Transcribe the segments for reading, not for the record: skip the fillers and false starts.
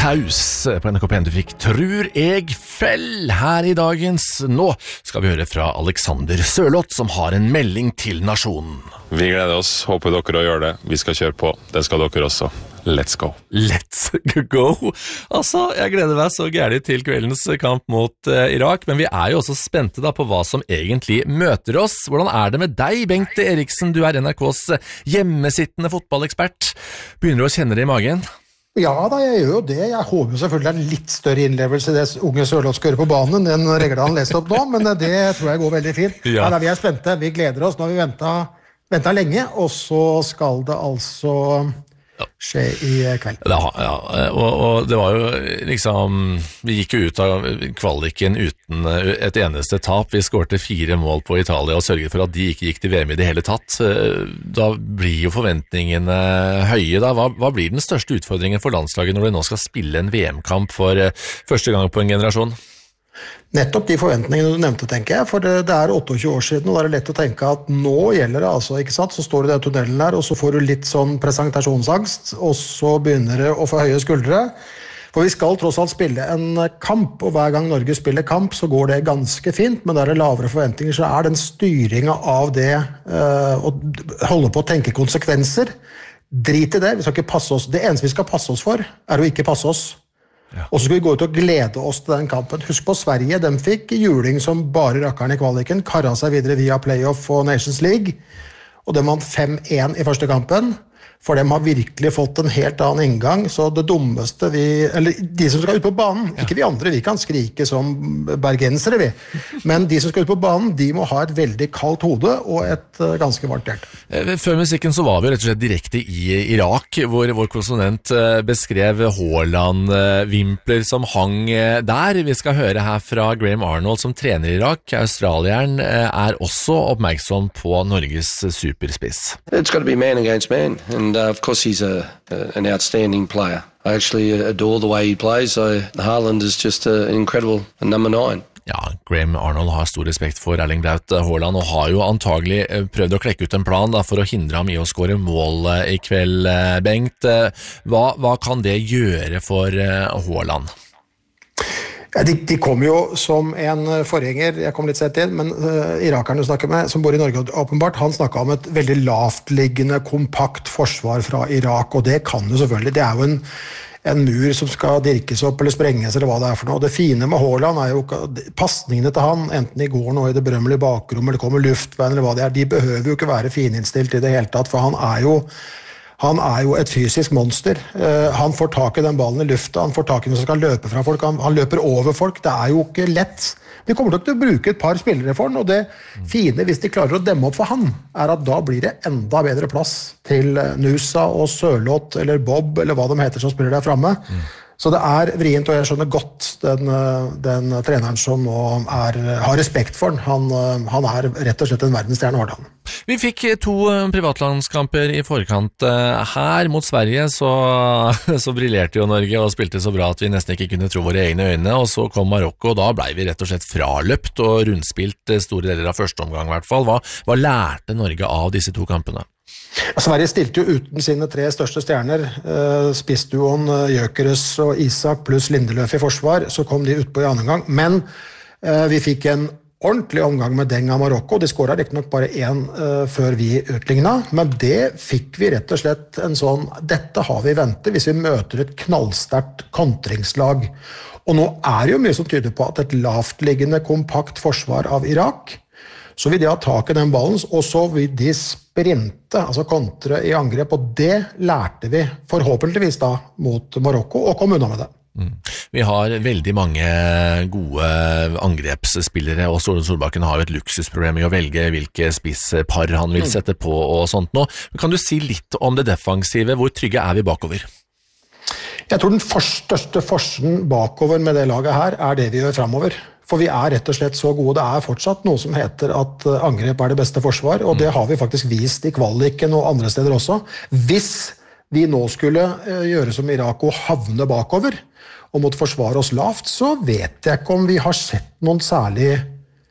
Taus på NRK1 du fikk Tror jeg fell her I dagens. Nå skal vi høre fra Alexander Sørloth som har en melding til nasjonen. Vi gleder oss, håper dere å gjøre det. Vi skal kjøre på, det skal dere også. Let's go. Let's go. Altså, jeg gleder meg så gærlig til kveldens kamp mot Irak, men vi jo også spente da på hva som egentlig møter oss. Hvordan det med deg, Bengt Eriksen? Du NRKs hjemmesittende fotballekspert. Begynner du å kjenne det I magen? Ja da, jeg gjør jo det. Jeg håper jo selvfølgelig det litt større innlevelse det unge Sørloth skal gjøre på banen enn reglene han leste opp nå, men det tror jeg går veldig fint. Ja. Nei, vi spente, vi gleder oss. Nå har vi ventet lenge, og så skal det altså skje I kveld. Ja, og det var jo liksom, vi gikk jo ut av kvaliken uten et eneste tap. Vi skårte 4 mål på Italia og sørget for at de ikke gikk til VM I det hele tatt. Da blir jo forventningene høye da. Hva blir den største utfordringen for landslaget når de nå skal spille en VM-kamp for første gang på en generasjon? Nettopp de forventningene du nevnte, tenker jeg, for det 28 år siden, og det lett å tenke at nå gjelder det altså, ikke sant? Så står du I den tunnelen der, og så får du litt sånn presentasjonsangst, og så begynner det å få høye skuldre, for vi skal tross alt spille en kamp, og hver gang Norge spiller kamp, så går det ganske fint, men der det lavere forventninger, så den styringen av det, å holde på å tenke konsekvenser, drit I det, vi skal ikke passe oss, det eneste vi skal passe oss for, å ikke passe oss. Ja. Og så skal vi gå ut og glede oss til den kampen. Husk på Sverige, de fikk juling som bare rakkeren I kvaliken, karret seg videre via playoff og Nations League, og de vant 5-1 I første kampen, for de har virkelig fått en helt annen inngang, så det dummeste eller de som skal ut på banen, ikke vi andre, vi kan skrike som bergensere vi, men de som skal ut på banen, de må ha et veldig kaldt hode og et ganske varmt hjerte. Før musikken så var vi rett og slett direkte I Irak, hvor vår korrespondent beskrev Haaland-vimpler som hang der. Vi skal høre her fra Graham Arnold som trener I Irak. Australieren også oppmerksom på Norges superspiss. It's got to be man against man, and of course he's an outstanding player. I actually adore the way he plays, so Haaland is just an incredible number 9. Ja, Graham Arnold har stor respekt for Erling Braut Haaland og har jo antagelig prøvd å klekke ut en plan da, for å hindre ham I å skåre mål I kveld, Bengt. Hva kan det gjøre for Haaland? Ja, de kom jo som en forgjenger, jeg kom litt sett inn, men irakerne du snakker med, som bor I Norge åpenbart, han snakket om et veldig lavtliggende, kompakt forsvar fra Irak, og det kan jo selvfølgelig, det jo en mur som skal dirkes opp eller sprenges eller hva det for noe. Det fine med Haaland jo passningene til han, enten I går nå I det berømmelige bakrommet, eller det kommer luftveien eller hva det de behøver jo ikke være fininnstilt I det hele tatt, for han jo et fysisk monster. Han får tak I den ballen I lufta, han får tak I den som skal løpe fra folk, han løper over folk, det jo ikke lett. Vi kommer nok til å bruke et par spillere for den, og det fine, hvis de klarer å demme opp for han, at da blir det enda bedre plass til Nusa og Sørloth eller Bob, eller hva de heter som spiller der fremme. Så det vrient, og jeg skjønner godt den treneren som nå har respekt for den. Han rett og slett en verdensstjerne, Haaland. Vi fikk 2 privatlandskamper I forkant her mot Sverige, så briljerte jo Norge og spilte så bra at vi nesten ikke kunne tro våre egne øyne, og så kom Marokko, og da ble vi rett og slett fraløpt og rundspilt store deler av første omgang I hvert fall. Hva lærte Norge av disse 2 kampene? Sverige stilte jo uten sine 3 største stjerner, spissduoen Gyökeres og Isak pluss Lindelöf I forsvar, så kom de ut på I annen gang, men vi fikk en ordentlig omgang med Deng av Marokko, de skåret riktig nok bare 1 før vi utlignet, men det fikk vi rett og slett en sånn, dette har vi ventet hvis vi møter et knallsterkt kontringslag, og nå det jo mye som tyder på at et lavtliggende kompakt forsvar av Irak, så vil de ha tak I den ballen, og så vil de sprinte, altså kontre I angrep, og det lærte vi forhåpentligvis da mot Marokko, og kom unna med det. Vi har veldig mange gode angrepsspillere, og Ståle Solbakken har jo et luksusproblem I å velge hvilke spisspar han vil sette på og sånt nå. Kan du si litt om det defensive? Hvor trygge vi bakover? Jeg tror den største forskjellen bakover med det laget her det vi gjør fremover. For vi rett og slett så gode. Det fortsatt noe som heter at angrep det beste forsvar, og det har vi faktisk vist I kvaliken og andre steder også. Hvis vi nå skulle gjøre som Irak og havne bakover, og måtte forsvare oss lavt, så vet jeg ikke om vi har sett noen særlig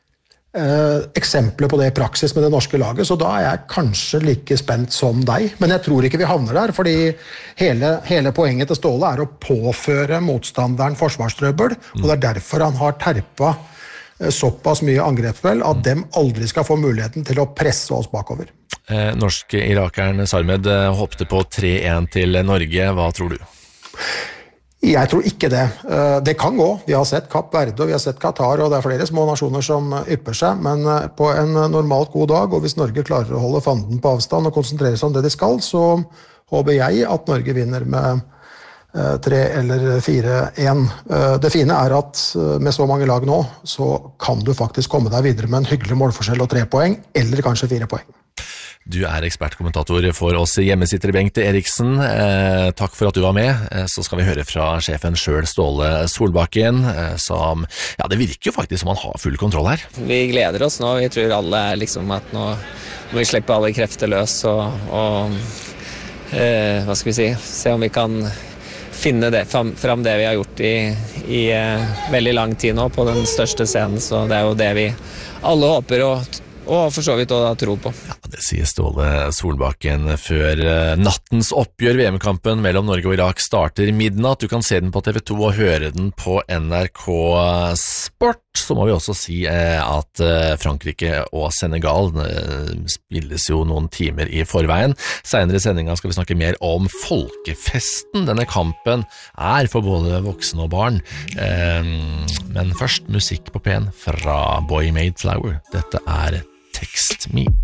eksempler på det i praksis med det norske laget, så da jeg kanskje like spent som deg. Men jeg tror ikke vi havner der, fordi hele poenget til Ståle å påføre motstanderen forsvarstrøbbel, og det derfor han har terpa såpass mye angrepsspill at dem aldri skal få muligheten til å presse oss bakover. Norsk-irakeren Sarmed håpte på 3-1 til Norge. Hva tror du? Jeg tror ikke det. Det kan gå. Vi har sett Kapp Verde, og vi har sett Qatar, og det flere små nasjoner som ypper seg, men på en normalt god dag, og hvis Norge klarer å holde fanden på avstand og konsentrere seg om det de skal, så håper jeg at Norge vinner med 3 eller 4-1. Det fine at med så mange lag nå, så kan du faktisk komme deg videre med en hyggelig målforskjell og 3 poeng, eller kanskje 4 poeng. Du ekspertkommentator for oss hjemmesittere, Bengt Eriksen. Takk for at du var med. Så skal vi høre fra sjefen selv, Ståle Solbakken, som, ja, det virker jo faktisk som han har full kontroll her. Vi gleder oss nå. Vi tror alle liksom at nå må vi slippe alle krefter løs og hva skal vi si, se om vi kan finne det, fram det vi har gjort i veldig lang tid nå på den største scenen, så det jo det vi alle håper og for så vidt å tro på. Ja, det sier Ståle Solbakken før nattens oppgjør. VM-kampen mellom Norge og Irak starter midnatt. Du kan se den på TV 2 og høre den på NRK Sport. Så må vi også si at Frankrike og Senegal spilles jo noen timer i forveien. Senere i sendingen skal vi snakke mer om folkefesten. Denne kampen for både voksne og barn. Men først musikk på P1 fra Boy Made Flower. Dette Text Me.